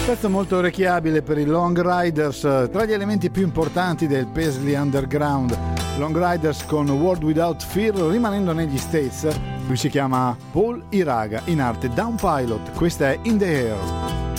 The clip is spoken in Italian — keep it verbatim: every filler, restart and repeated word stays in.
Pezzo molto orecchiabile per i Long Riders, tra gli elementi più importanti del Paisley Underground. Long Riders con World Without Fear, rimanendo negli States. Lui si chiama Paul Iraga, in arte Down Pilot. Questa è In the Air.